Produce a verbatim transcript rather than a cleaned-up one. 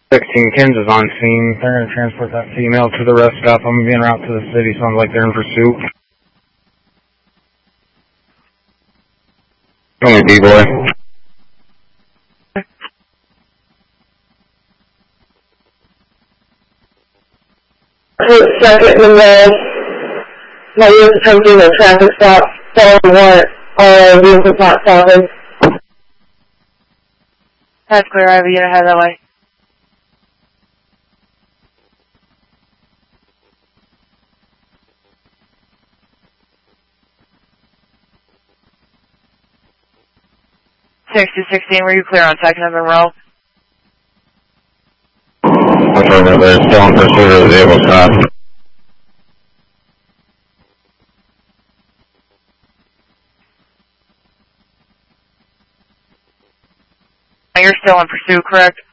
sixteen Kins is on scene. They're going to transport that female to the rest stop. I'm being route to the city. Sounds like they're in pursuit. Only B-boy. Second in the my unit attempting a traffic stop, following warrant, all vehicles not found. That's clear, I have a unit head that way. six to sixteen, were you clear on second of Monroe? Over, they're still in pursuit of the vehicle stop. You're still in pursuit, correct?